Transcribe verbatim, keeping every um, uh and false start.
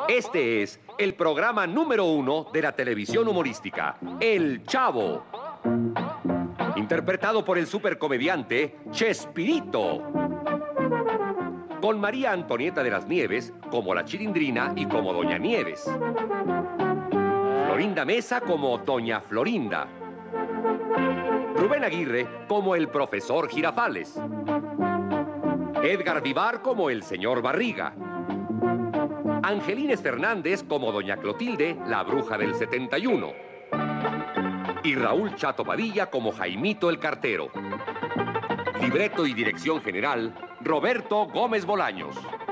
Este es el programa número uno de la televisión humorística, El Chavo. Interpretado por el supercomediante Chespirito. Con María Antonieta de las Nieves como la Chilindrina y como Doña Nieves. Florinda Mesa como Doña Florinda. Rubén Aguirre como el profesor Girafales. Edgar Vivar como el señor Barriga. Angelines Fernández como Doña Clotilde, la bruja del setenta y uno. Y Raúl Chato Padilla como Jaimito el Cartero. Libreto y dirección general, Roberto Gómez Bolaños.